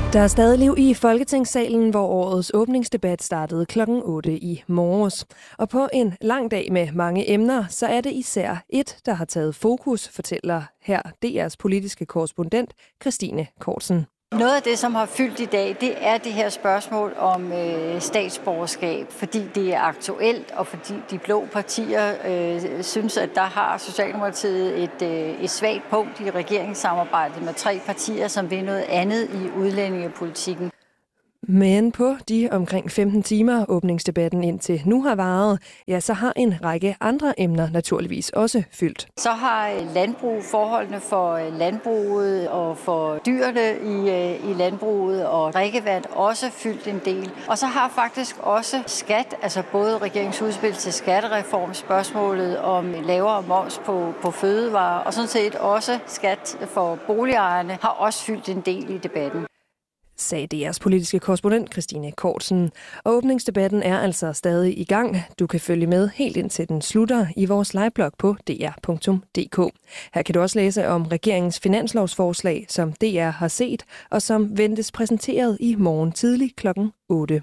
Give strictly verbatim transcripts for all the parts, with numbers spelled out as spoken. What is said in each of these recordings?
Der er stadig liv i Folketingssalen, hvor årets åbningsdebat startede klokken otte i morges. Og på en lang dag med mange emner, så er det især et, der har taget fokus, fortæller her D R's politiske korrespondent Christine Kortsen. Noget af det, som har fyldt i dag, det er det her spørgsmål om øh, statsborgerskab, fordi det er aktuelt, og fordi de blå partier øh, synes, at der har Socialdemokratiet et, øh, et svagt punkt i regeringssamarbejdet med tre partier, som vil noget andet i udlændingepolitikken. Men på de omkring femten timer åbningsdebatten indtil nu har varet, ja, så har en række andre emner naturligvis også fyldt. Så har landbrug, forholdene for landbruget og for dyrene i, i landbruget og drikkevand også fyldt en del. Og så har faktisk også skat, altså både regeringsudspil til skattereform, spørgsmålet om lavere moms på, på fødevarer og sådan set også skat for boligejerne har også fyldt en del i debatten, sagde D R's politiske korrespondent Christine Kortsen. Og åbningsdebatten er altså stadig i gang. Du kan følge med helt indtil den slutter i vores liveblog på d r punktum d k. Her kan du også læse om regeringens finanslovsforslag, som D R har set, og som ventes præsenteret i morgen tidlig klokken otte.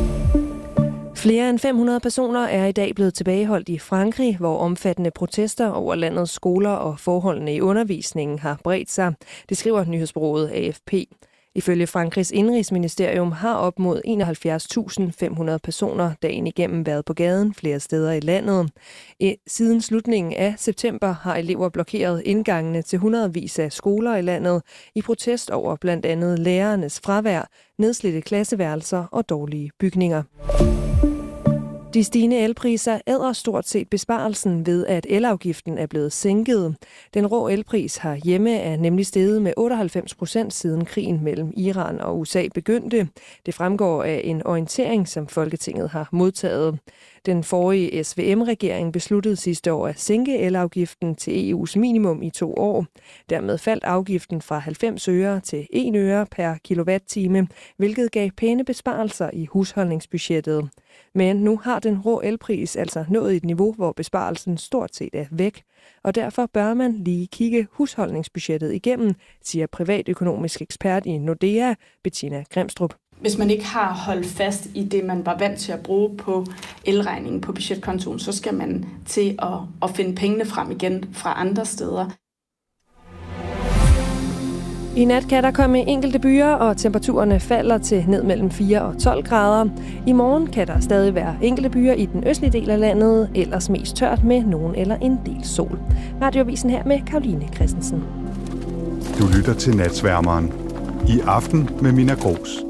Flere end fem hundrede personer er i dag blevet tilbageholdt i Frankrig, hvor omfattende protester over landets skoler og forholdene i undervisningen har bredt sig. Det skriver nyhedsbureauet A F P. Ifølge Frankrigs indrigsministerium har op mod enoghalvfjerds tusind fem hundrede personer dagen igennem været på gaden flere steder i landet. Siden slutningen af september har elever blokeret indgangene til hundredvis af skoler i landet i protest over blandt andet lærernes fravær, nedslidte klasseværelser og dårlige bygninger. De stigende elpriser æder stort set besparelsen ved, at elafgiften er blevet sænket. Den rå elpris herhjemme er nemlig steget med otteoghalvfems procent siden krigen mellem Iran og U S A begyndte. Det fremgår af en orientering, som Folketinget har modtaget. Den forrige S V M-regering besluttede sidste år at sænke elafgiften til E U's minimum i to år. Dermed faldt afgiften fra halvfems øre til en øre per kilowatt-time, hvilket gav pæne besparelser i husholdningsbudgettet. Men nu har den rå elpris altså nået et niveau, hvor besparelsen stort set er væk. Og derfor bør man lige kigge husholdningsbudgettet igennem, siger privatøkonomisk ekspert i Nordea, Bettina Grimstrup. Hvis man ikke har holdt fast i det, man var vant til at bruge på elregningen på budgetkontoen, så skal man til at, at finde pengene frem igen fra andre steder. I nat kan der komme enkelte byer, og temperaturerne falder til ned mellem fire og tolv grader. I morgen kan der stadig være enkelte byer i den østlige del af landet, ellers mest tørt med nogen eller en del sol. Radioavisen her med Karoline Christensen. Du lytter til Natsværmeren. I aften med Mina Gros.